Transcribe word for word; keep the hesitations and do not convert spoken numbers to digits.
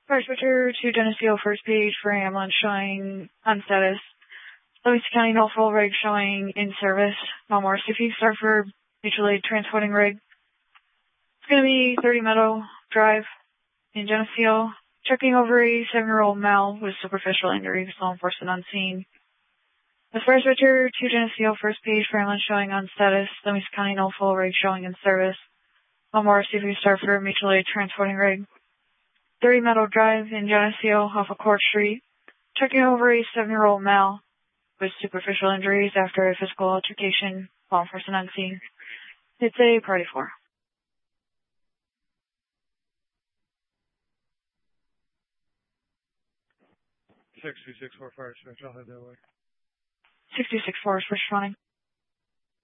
Fire switcher to Geneseo first page for ambulance showing on status. Livingston County Norfolk rig showing in service. Malmore C P start for mutual aid transporting rig. It's going to be thirty Meadow Drive in Geneseo. Checking over a seven-year-old male with superficial injuries. Law enforcement on scene. The fire switcher to Geneseo first page for ambulance showing on status. Livingston County Norfolk rig showing in service. Malmore C P start for mutual aid transporting rig. thirty Meadow Drive in Geneseo off of Court Street. Checking over a seven-year-old male with superficial injuries after a physical altercation. Law enforcement on scene. It's a party four. six two six four fire switch, I'll head that way. six two six four is responding.